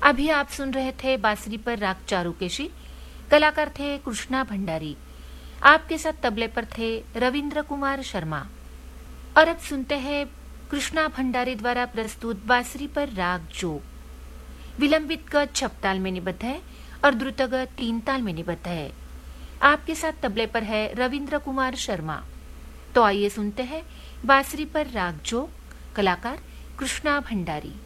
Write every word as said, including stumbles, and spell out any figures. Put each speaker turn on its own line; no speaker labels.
अभी आप सुन रहे थे बांसुरी पर राग चारुकेशी। कलाकार थे कृष्णा भंडारी। आपके साथ तबले पर थे रविंद्र कुमार शर्मा। और अब सुनते हैं कृष्णा भंडारी द्वारा प्रस्तुत बांसुरी पर राग जो विलंबित गत छपताल में निबद्ध है और द्रुतगत तीन ताल में निबद्ध है। आपके साथ तबले पर है रविंद्र कुमार शर्मा। तो आइए सुनते हैं बांसुरी पर राग जो, कलाकार कृष्णा भंडारी।